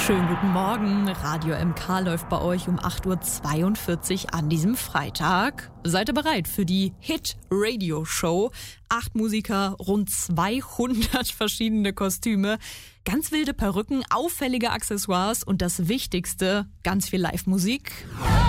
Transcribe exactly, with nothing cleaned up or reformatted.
Schönen guten Morgen. Radio M K läuft bei euch um acht Uhr zweiundvierzig an diesem Freitag. Seid ihr bereit für die Hit-Radio-Show? Acht Musiker, rund zweihundert verschiedene Kostüme, ganz wilde Perücken, auffällige Accessoires und das Wichtigste, ganz viel Live-Musik.